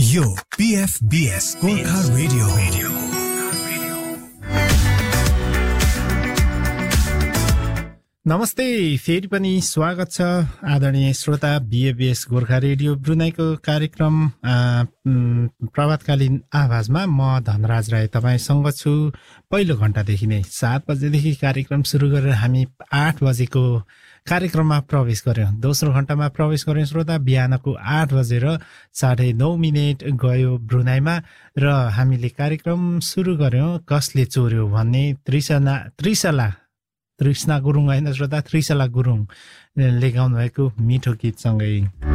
यो PFBS Gorkha radio हो। नमस्ते, फेरि पनि स्वागत छ आदरणीय श्रोता। BFBS गोर्खा रेडियो ब्रुनाईको कार्यक्रम प्रभातकालीन आवाजमा म धनराज राई तपाईसँग छु। पहिलो घण्टादेखि नै 7 बजेदेखि कार्यक्रम सुरु गरेर हामी 8 बजेको कार्यक्रममा प्रवेश गर्यौं। दोस्रो घण्टामा प्रवेश गर्यौं श्रोता। बिहानको 8 बजेर 9:30 गयो ब्रुनाईमा र हामीले कार्यक्रम सुरु गर्यौं कसले चोर्यो भन्ने तृष्णा गुरुङ होइन श्रोता, त्रिशला गुरुङले गाउनु भएको मिठो गीतसँगै।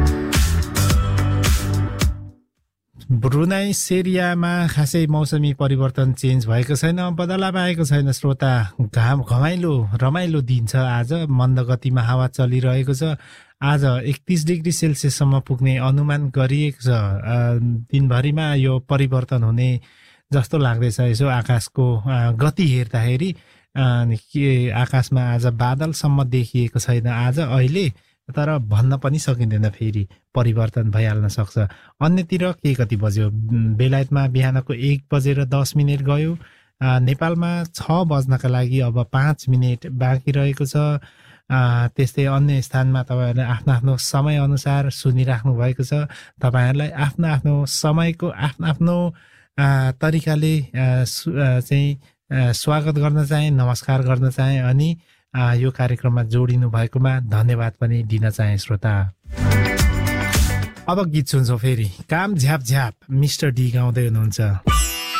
ब्रुनाई सेरियामा खासै मौसमी परिवर्तन चेन्ज भएको छैन, बदलाव आएको छैन श्रोता। रमाइलो दिन छ आज। मन्द गतिमा हावा चलिरहेको छ। आज 31 डिग्री सेल्सियससम्म पुग्ने अनुमान गरिएको छ। दिनभरिमा यो परिवर्तन हुने जस्तो लाग्दैछ। यसो आकाशको गति हेर्दाखेरि के आकाशमा आज बादलसम्म देखिएको छैन आज अहिले, तर भन्न पनि सकिँदैन, फेरि परिवर्तन भइहाल्न सक्छ। अन्यतिर के कति बज्यो? बेलायतमा बिहानको 1:10 गयो। नेपालमा 6 बज्नका लागि अब 5 मिनेट बाँकी रहेको छ। त्यस्तै अन्य स्थानमा तपाईँहरूले आफ्नो आफ्नो समय अनुसार सुनिराख्नु भएको छ। तपाईँहरूलाई आफ्नो आफ्नो समयको आफ्नो तरिकाले चाहिँ स्वागत गर्न चाहे, नमस्कार गर्न चाहे अनि यो कार्यक्रममा जोडिनु भएकोमा धन्यवाद पनि दिन चाहे श्रोता। अब गीत सुन्छौँ फेरि। काम झ्याप झ्याप मिस्टर डी गाउँदै हुनुहुन्छ।